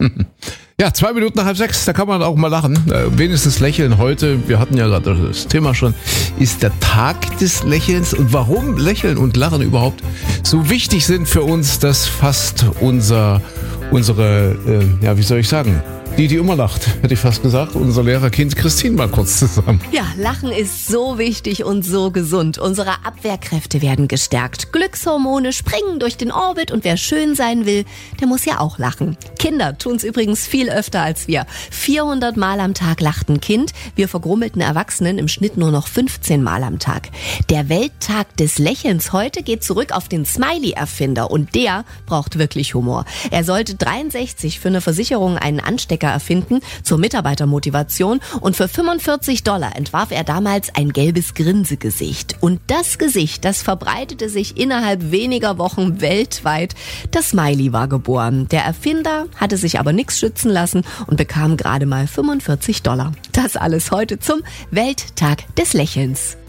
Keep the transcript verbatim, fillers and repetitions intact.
Ja, zwei Minuten nach halb sechs, da kann man auch mal lachen. Äh, wenigstens lächeln heute, wir hatten ja gerade das Thema schon, ist der Tag des Lächelns. Und warum Lächeln und Lachen überhaupt so wichtig sind für uns, das fasst unser, unsere, äh, ja, wie soll ich sagen, die, die immer lacht, hätte ich fast gesagt, unser Lehrerkind Christine mal kurz zusammen. Ja, Lachen ist so wichtig und so gesund. Unsere Abwehrkräfte werden gestärkt. Glückshormone springen durch den Orbit und wer schön sein will, der muss ja auch lachen. Kinder tun's übrigens viel öfter als wir. vierhundert Mal am Tag lacht ein Kind. Wir vergrummelten Erwachsenen im Schnitt nur noch fünfzehn Mal am Tag. Der Welttag des Lächelns heute geht zurück auf den Smiley-Erfinder und der braucht wirklich Humor. Er sollte dreiundsechzig für eine Versicherung einen Anstecker erfinden zur Mitarbeitermotivation und für fünfundvierzig Dollar entwarf er damals ein gelbes Grinsegesicht. Und das Gesicht, das verbreitete sich innerhalb weniger Wochen weltweit. Das Smiley war geboren. Der Erfinder hatte sich aber nichts schützen lassen und bekam gerade mal fünfundvierzig Dollar. Das alles heute zum Welttag des Lächelns.